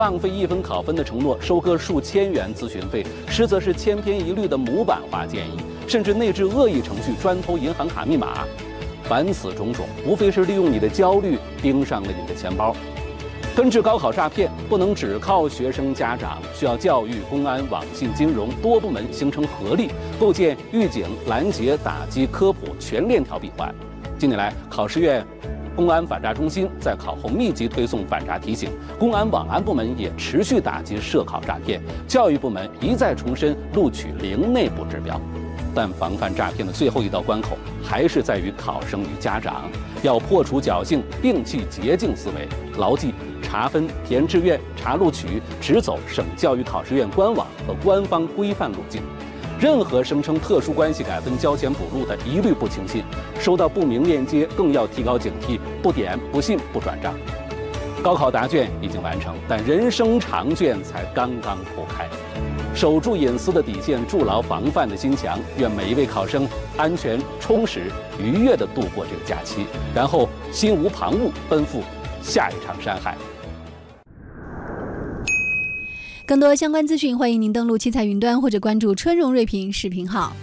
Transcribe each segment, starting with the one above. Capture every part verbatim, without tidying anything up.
浪费一分考分的承诺，收割数千元咨询费，实则是千篇一律的模板化建议，甚至内置恶意程序专偷银行卡密码。凡此种种，无非是利用你的焦虑盯上了你的钱包。根治高考诈骗，不能只靠学生家长，需要教育、公安、网信、金融多部门形成合力，构建预警、拦截、打击、科普全链条闭环。近年来，考试院、公安反诈中心在考后密集推送反诈提醒，公安网安部门也持续打击涉考诈骗，教育部门一再重申录取零内部指标。但防范诈骗的最后一道关口，还是在于考生与家长，要破除侥幸，摒弃捷径思维，牢记查分、填志愿、查录取只走省教育考试院官网和官方规范路径。任何声称特殊关系改分交钱补录的，一律不轻信；收到不明链接，更要提高警惕，不点、不信、不转账。高考答卷已经完成，但人生长卷才刚刚铺开。守住隐私的底线，筑牢防范的心墙。愿每一位考生安全、充实、愉悦地度过这个假期，然后心无旁骛，奔赴下一场山海。 更多相关资讯，欢迎您登录七彩云端或者关注春荣瑞平视频号。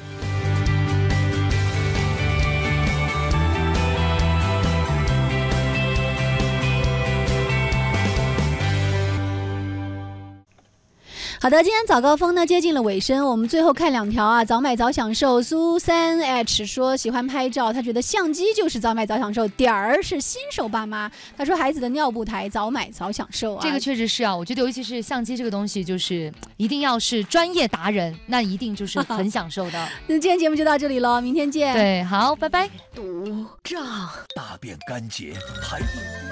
好的，今天早高峰呢接近了尾声，我们最后看两条啊。早买早享受，苏三 H 说喜欢拍照，他觉得相机就是早买早享受，点儿是新手爸妈。他说孩子的尿布台早买早享受啊， 这个确实是啊，我觉得尤其是相机这个东西，就是一定要是专业达人，那一定就是很享受的。 那今天节目就到这里了，明天见。 对，好，拜拜。 堵胀，大便干结，排便。